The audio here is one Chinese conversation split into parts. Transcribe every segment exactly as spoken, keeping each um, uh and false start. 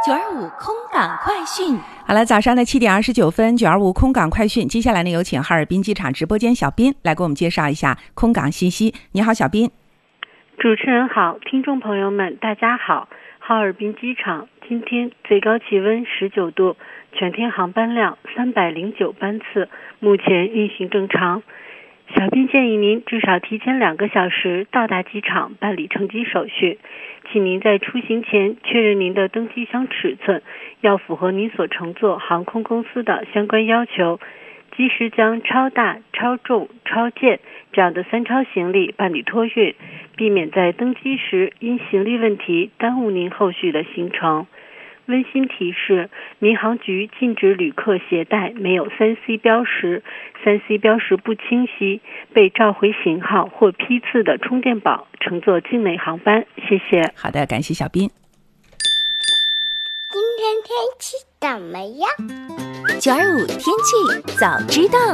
九二五空港快讯。 好了，早上的七点二十九分，九二五空港快讯。接下来呢，有请哈尔滨机场直播间小斌来给我们介绍一下空港信息。你好，小斌。 主持人好，听众朋友们，大家好。哈尔滨机场今天最高气温十九度，全天航班量三百零九班次，目前运行正常。小斌建议您至少提前两个小时到达机场办理乘机手续，请您在出行前确认您的登机箱尺寸，要符合您所乘坐航空公司的相关要求。及时将超大、超重、超健这样的三超行李办理托运，避免在登机时因行李问题耽误您后续的行程。温馨提示，民航局禁止旅客携带没有 三 C 标识、三 C 标识不清晰、被召回型号或批次的充电宝乘坐境内航班。谢谢。 好的，感谢小斌。 今天天气怎么样？ 九二五天气早知道。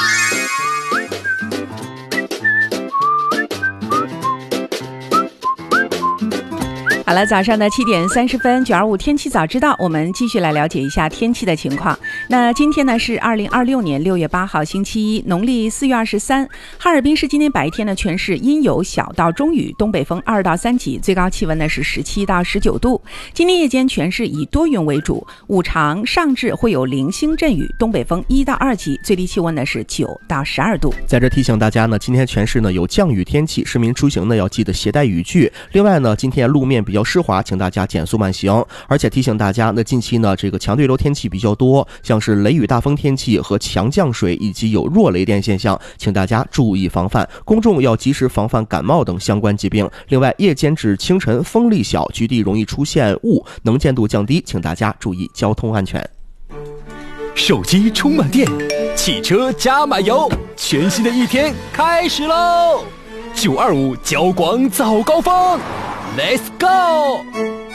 好了，早上的七点三十分，九二五天气早知道，我们继续来了解一下天气的情况。那今天呢是二零二六年六月八号星期一，农历四月二十三。哈尔滨市今天白天呢全市阴有小到中雨，东北风二到三级，最高气温呢是十七到十九度。今天夜间全市以多云为主，午长上至会有零星阵雨，东北风一到二级，最低气温呢是九到十二度。 在这提醒大家呢，今天全市呢有降雨天气，市民出行呢要记得携带雨具。另外呢，今天路面比较湿滑，请大家减速慢行。而且提醒大家，那近期呢这个强对流天气比较多，像是雷雨大风天气和强降水以及有弱雷电现象，请大家注意防范。公众要及时防范感冒等相关疾病。另外，夜间至清晨风力小，局地容易出现雾，能见度降低，请大家注意交通安全。 手机充满电，汽车加满油，全新的一天开始喽！九二五交广早高峰 ，Let's go！